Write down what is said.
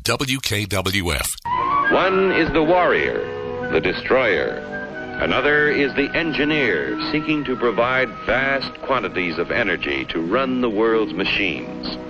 WKWF. One is the warrior, the destroyer. Another is the engineer, seeking to provide vast quantities of energy to run the world's machines.